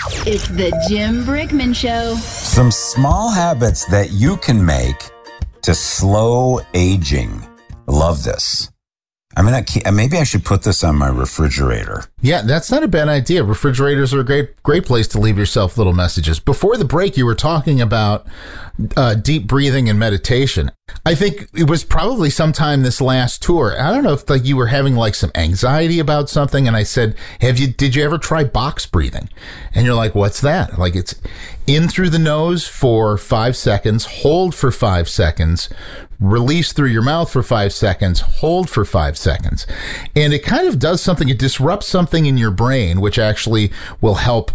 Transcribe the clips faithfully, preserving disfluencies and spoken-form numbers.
It's the Jim Brickman Show. Some small habits that you can make to slow aging. Love this. I mean, I maybe I should put this on my refrigerator. Yeah, that's not a bad idea. Refrigerators are a great, great place to leave yourself little messages. Before the break, you were talking about uh, deep breathing and meditation. I think it was probably sometime this last tour. I don't know if like you were having like some anxiety about something, and I said, "Have you? Did you ever try box breathing?" And you're like, "What's that?" Like it's in through the nose for five seconds, hold for five seconds. Release through your mouth for five seconds, hold for five seconds. And it kind of does something. It disrupts something in your brain, which actually will help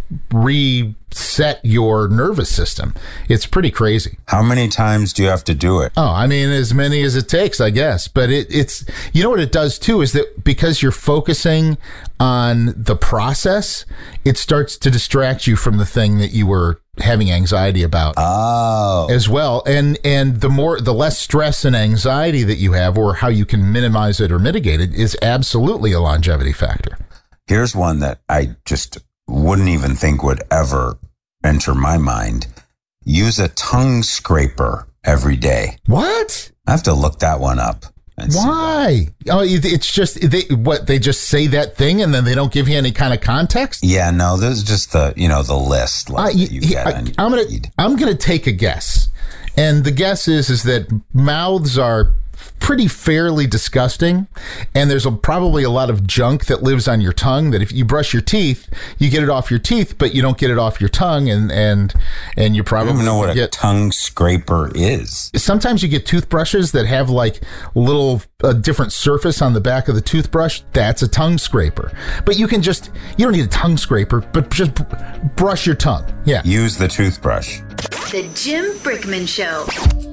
reset your nervous system. It's pretty crazy. How many times do you have to do it? Oh, I mean, as many as it takes, I guess. But it, it's, you know what it does too, is that because you're focusing on the process, it starts to distract you from the thing that you were having anxiety about oh. as well. And and the more, the less stress and anxiety that you have, or how you can minimize it or mitigate it, is absolutely a longevity factor. Here's one that I just wouldn't even think would ever enter my mind. Use a tongue scraper every day. What? I have to look that one up. Why? Oh, it's just they what they just say that thing and then they don't give you any kind of context. Yeah, no, this is just the you know the list like, uh, that you get. I, on I'm gonna feed. I'm gonna take a guess, and the guess is is that mouths are pretty fairly disgusting, and there's a, probably a lot of junk that lives on your tongue that if you brush your teeth, you get it off your teeth, but you don't get it off your tongue, and and and you probably I don't even know what get, a tongue scraper is. Sometimes you get toothbrushes that have like little a different surface on the back of the toothbrush. That's a tongue scraper. But you can just, you don't need a tongue scraper, but just br- brush your tongue. Yeah. Use the toothbrush. The Jim Brickman Show.